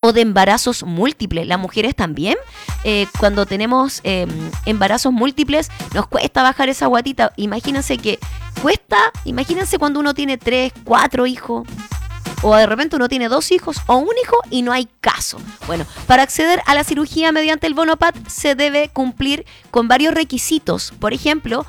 o de embarazos múltiples. Las mujeres también, cuando tenemos embarazos múltiples, nos cuesta bajar esa guatita. Imagínense cuando uno tiene 3, 4 hijos. O de repente uno tiene 2 hijos o un hijo y no hay caso. Bueno, para acceder a la cirugía mediante el bono PAD se debe cumplir con varios requisitos. Por ejemplo,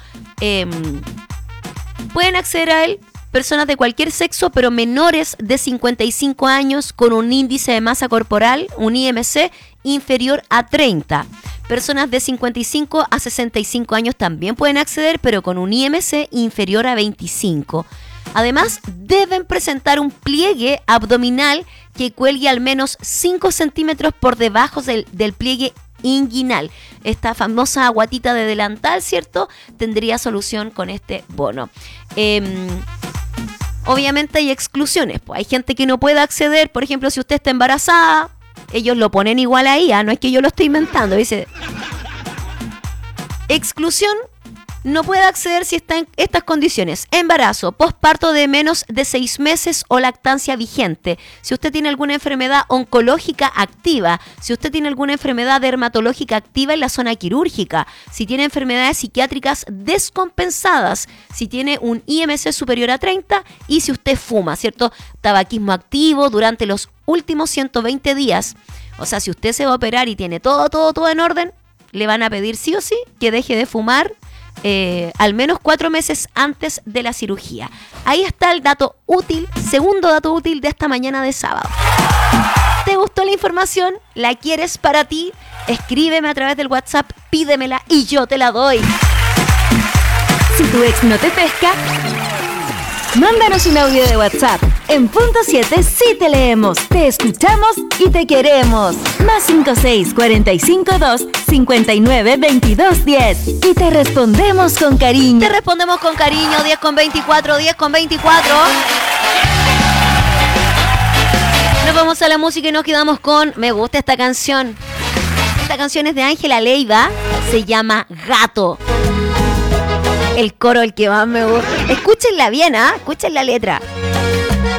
pueden acceder a él personas de cualquier sexo, pero menores de 55 años con un índice de masa corporal, un IMC, inferior a 30. Personas de 55 a 65 años también pueden acceder, pero con un IMC inferior a 25. Además, deben presentar un pliegue abdominal que cuelgue al menos 5 centímetros por debajo del pliegue inguinal. Esta famosa guatita de delantal, ¿cierto? Tendría solución con este bono. Obviamente hay exclusiones. Pues hay gente que no puede acceder. Por ejemplo, si usted está embarazada, ellos lo ponen igual ahí. No es que yo lo estoy inventando. Dice, exclusión. No puede acceder si está en estas condiciones: embarazo, posparto de menos de 6 meses o lactancia vigente. Si usted tiene alguna enfermedad oncológica activa, si usted tiene alguna enfermedad dermatológica activa en la zona quirúrgica, si tiene enfermedades psiquiátricas descompensadas, si tiene un IMC superior a 30 y si usted fuma, ¿cierto? Tabaquismo activo durante los últimos 120 días. O sea, si usted se va a operar y tiene todo en orden, le van a pedir sí o sí que deje de fumar al menos 4 meses antes de la cirugía. Ahí está el dato útil, segundo dato útil de esta mañana de sábado. ¿Te gustó la información? ¿La quieres para ti? Escríbeme a través del WhatsApp, pídemela y yo te la doy. Si tu ex no te pesca, mándanos un audio de WhatsApp. En punto 7 sí te leemos, te escuchamos y te queremos. Más 56 45 2 59 22 10. Y te respondemos con cariño. Te respondemos con cariño. 10 con 24, 10 con 24. Nos vamos a la música y nos quedamos con... Me gusta esta canción. Esta canción es de Ángela Leiva. Se llama Gato. El coro el que más me gusta. Escúchenla bien, ¿ah? Escuchen la letra.